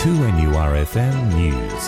2NURFM News.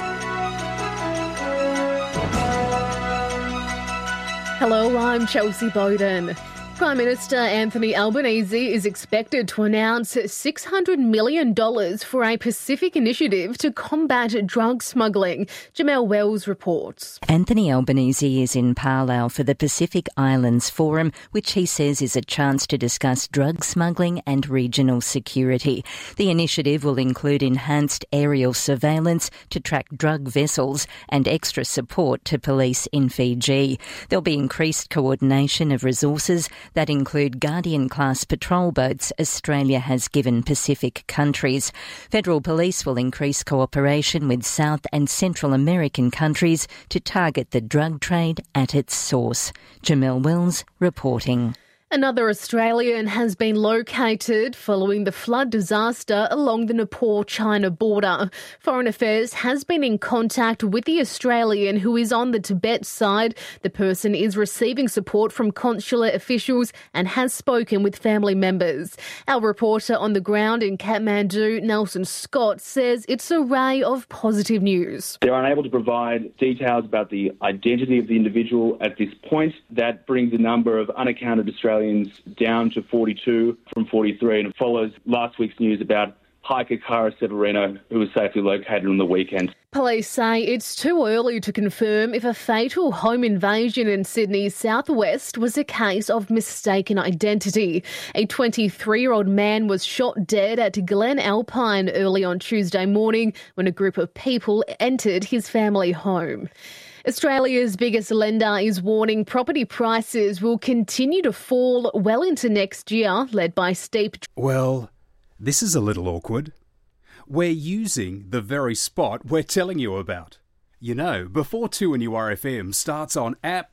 Hello, I'm Chelsea Bowden. Prime Minister Anthony Albanese is expected to announce $600 million for a Pacific initiative to combat drug smuggling. Jamelle Wells reports. Anthony Albanese is in Palau for the Pacific Islands Forum, which he says is a chance to discuss drug smuggling and regional security. The initiative will include enhanced aerial surveillance to track drug vessels and extra support to police in Fiji. There'll be increased coordination of resources that include Guardian-class patrol boats Australia has given Pacific countries. Federal police will increase cooperation with South and Central American countries to target the drug trade at its source. Jamelle Wells reporting. Another Australian has been located following the flood disaster along the Nepal-China border. Foreign Affairs has been in contact with the Australian who is on the Tibet side. The person is receiving support from consular officials and has spoken with family members. Our reporter on the ground in Kathmandu, Nelson Scott, says it's a ray of positive news. They're unable to provide details about the identity of the individual at this point. That brings the number of unaccounted Australians down to 42 from 43, and it follows last week's news about hiker Cara Severino, who was safely located on the weekend. Police say it's too early to confirm if a fatal home invasion in Sydney's southwest was a case of mistaken identity. A 23-year-old man was shot dead at Glen Alpine early on Tuesday morning when a group of people entered his family home. Australia's biggest lender is warning property prices will continue to fall well into next year, led by steep... Well, this is a little awkward. We're using the very spot we're telling you about. You know, before 2NURFM starts on app,